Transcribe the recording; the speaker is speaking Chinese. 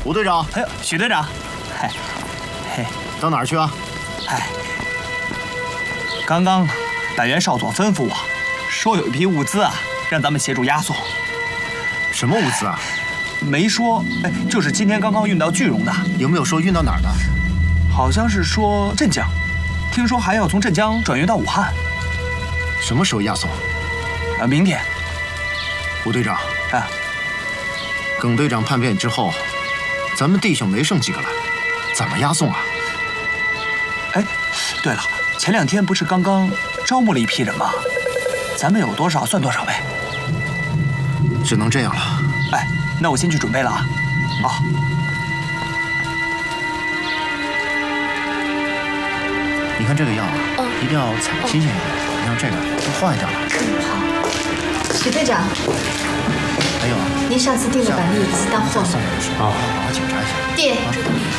吴队长， 哎呦，许队长，嗨，嘿， 到哪儿去啊？ 哎，刚刚百元少佐吩咐我，说有一批物资啊，让咱们协助押送。 什么物资啊？ 没说，哎，就是今天刚刚运到句容的。 有没有说运到哪儿呢？ 好像是说镇江，听说还要从镇江转运到武汉。 什么时候押送？ 明天。 吴队长， 啊， 耿队长叛变之后，咱们弟兄没剩几个了，怎么押送啊？ 哎，对了，前2天不是刚刚招募了一批人吗？咱们有多少算多少呗。 只能这样了。 哎，那我先去准备了啊。啊。 你看这个药啊，一定要采个新鲜一点，你像这个都坏掉了。 好。许队长， 还有啊， 您上次订的板栗已经到货了。 送过去，好好检查一下。 爹。